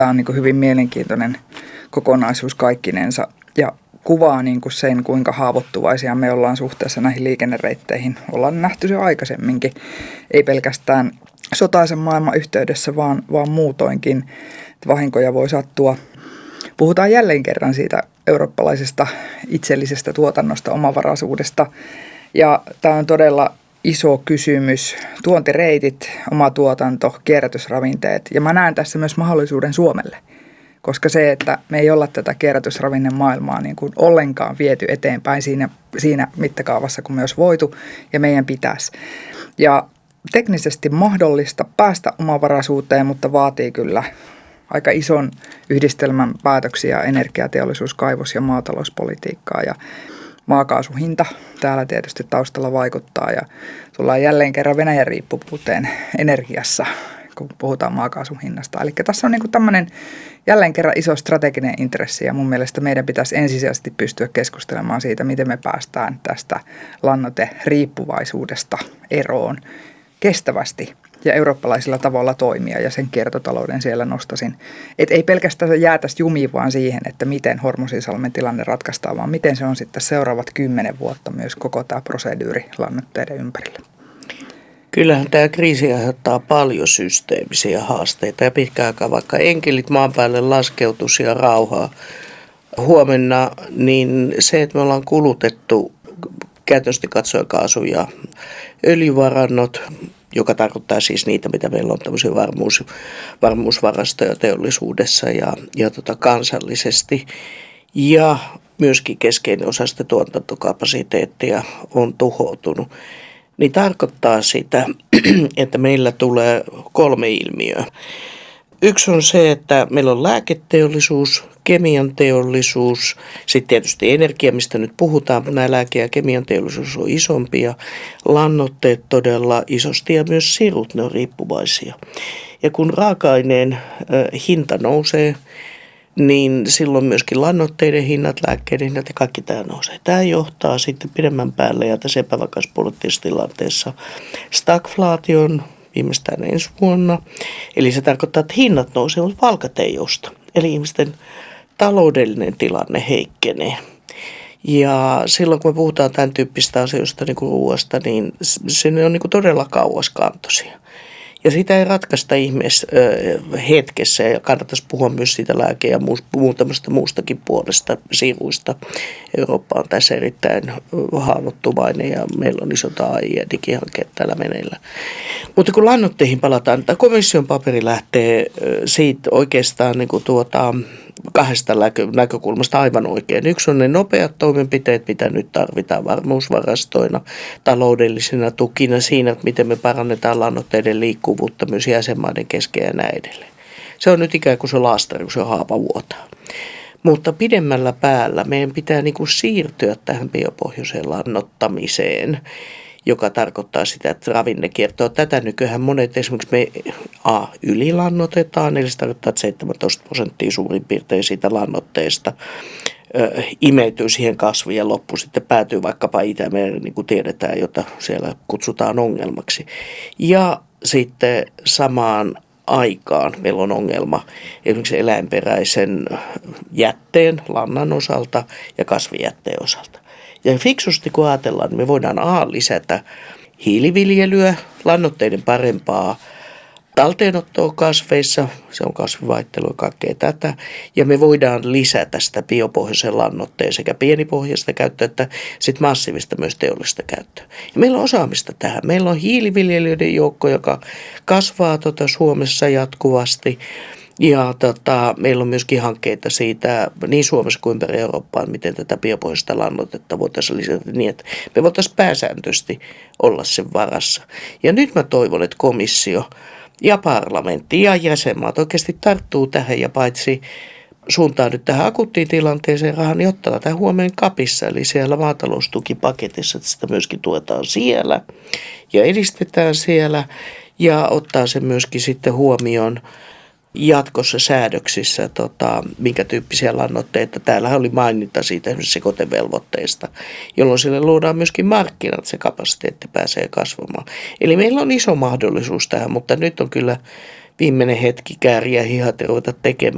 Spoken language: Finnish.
Tämä on niin kuin hyvin mielenkiintoinen kokonaisuus kaikkinensa ja kuvaa niin kuin sen, kuinka haavoittuvaisia me ollaan suhteessa näihin liikennereitteihin. Ollaan nähty se aikaisemminkin, ei pelkästään sotaisen maailman yhteydessä, vaan muutoinkin. Vahinkoja voi sattua. Puhutaan jälleen kerran siitä eurooppalaisesta itsellisestä tuotannosta, omavaraisuudesta. Ja tämä on todella iso kysymys. Tuontireitit, oma tuotanto, kierrätysravinteet. Ja mä näen tässä myös mahdollisuuden Suomelle. Koska se, että me ei olla tätä kierrätysravinnemaailmaa niin kuin ollenkaan viety eteenpäin siinä mittakaavassa, kun me olisi voitu ja meidän pitäisi. Ja teknisesti mahdollista päästä omavaraisuuteen, mutta vaatii kyllä aika ison yhdistelmän päätöksiä energiateollisuus, kaivos- ja maatalouspolitiikkaa. Ja maakaasun hinta täällä tietysti taustalla vaikuttaa ja tullaan jälleen kerran Venäjän riippuvuuteen energiassa, kun puhutaan maakaasun hinnasta. Eli tässä on niin kuin tämmöinen jälleen kerran iso strateginen intressi ja mun mielestä meidän pitäisi ensisijaisesti pystyä keskustelemaan siitä, miten me päästään tästä lannoiteriippuvaisuudesta eroon kestävästi ja eurooppalaisilla tavalla toimia ja sen kiertotalouden siellä nostasin. Että ei pelkästään jäätäisi jumiin vaan siihen, että miten Hormuzinsalmen tilanne ratkaistaan, vaan miten se on sitten seuraavat 10 vuotta myös koko tämä proseduuri lannoitteiden ympärillä. Kyllähän tämä kriisi aiheuttaa paljon systeemisiä haasteita ja pitkään aikaa, vaikka enkelit maan päälle laskeutuisi ja rauhaa huomenna, niin se, että me ollaan kulutettu käytännössä katsoen kaasu- ja öljyvarannot, joka tarkoittaa siis niitä, mitä meillä on tämmöisiä varmuusvarastoja teollisuudessa ja kansallisesti. Ja myöskin keskeinen osa sitä tuotantokapasiteettia on tuhoutunut. Niin tarkoittaa sitä, että meillä tulee 3 ilmiöä. Yksi on se, että meillä on lääketeollisuus, kemian teollisuus, sitten tietysti energia, mistä nyt puhutaan, mutta nämä lääke- ja kemian teollisuus on isompia, lannoitteet todella isosti ja myös sirut, ne on riippuvaisia. Ja kun raaka-aineen hinta nousee, niin silloin myöskin lannoitteiden hinnat, lääkkeiden hinnat ja kaikki tämä nousee. Tämä johtaa sitten pidemmän päälle ja tässä epävakaassa poliittisessa tilanteessa stagflaation viimeistään ensi vuonna. Eli se tarkoittaa, että hinnat nousee, mutta palkat ei osta. Eli ihmisten taloudellinen tilanne heikkenee. Ja silloin kun me puhutaan tämän tyyppistä asioista niin kuin ruoasta, niin se on niin kuin todella kauaskantoisia. Ja sitä ei ratkaista hetkessä ja kannattaisi puhua myös siitä lääke- ja muutamasta muustakin puolesta sivuista. Eurooppa on tässä erittäin haavoittuvainen ja meillä on isot AI- ja digihankkeet täällä meneillä. Mutta kun lannoitteihin palataan, tämä komission paperi lähtee siitä oikeastaan niin kuin 2 näkökulmasta aivan oikein. Yksi on ne nopeat toimenpiteet, mitä nyt tarvitaan varmuusvarastoina, taloudellisina tukina siinä, että miten me parannetaan lannoitteiden liikkuvuutta myös jäsenmaiden kesken ja näin edelleen. Se on nyt ikään kuin se laastari, kun se haava vuotaa. Mutta pidemmällä päällä meidän pitää niin kuin siirtyä tähän biopohjaiseen lannoittamiseen, joka tarkoittaa sitä, että ravinnekiertoa. Tätä nykyään monet esimerkiksi me ylilannotetaan, eli se tarkoittaa, että 17% suurin piirtein siitä lannoitteesta imeytyy siihen kasviin ja loppu sitten päätyy vaikkapa Itämereen, niin kuin tiedetään, jota siellä kutsutaan ongelmaksi. Ja sitten samaan aikaan meillä on ongelma esimerkiksi eläinperäisen jätteen, lannan osalta ja kasvijätteen osalta. Ja fiksusti kun ajatellaan, niin me voidaan lisätä hiiliviljelyä, lannoitteiden parempaa talteenottoa kasveissa, se on kasvivaihtelu ja kaikkea tätä. Ja me voidaan lisätä sitä biopohjaisen lannoitteen sekä pienipohjaista käyttöä että sitten massiivista myös teollista käyttöä. Ja meillä on osaamista tähän. Meillä on hiiliviljelijöiden joukko, joka kasvaa Suomessa jatkuvasti. Ja meillä on myöskin hankkeita siitä niin Suomessa kuin ympäri Eurooppaan, miten tätä biopohjaista lannoitetta voitaisiin lisätä niin, että me voitaisiin pääsääntöisesti olla sen varassa. Ja nyt mä toivon, että komissio ja parlamentti ja jäsenmaat oikeasti tarttuu tähän ja paitsi suuntaa nyt tähän akuuttiin tilanteeseen rahan, niin ottaa tätä huomioon kapissa, eli siellä maataloustukipaketissa, että sitä myöskin tuetaan siellä ja edistetään siellä ja ottaa se myöskin sitten huomioon jatkossa säädöksissä, minkä tyyppisiä lannoitteita. Täällähän oli maininta siitä esimerkiksi sekoitevelvoitteista, jolloin sille luodaan myöskin markkinat, se kapasiteetti pääsee kasvamaan. Eli meillä on iso mahdollisuus tähän, mutta nyt on kyllä viimeinen hetki kääriä hihat ja ruveta tekemään.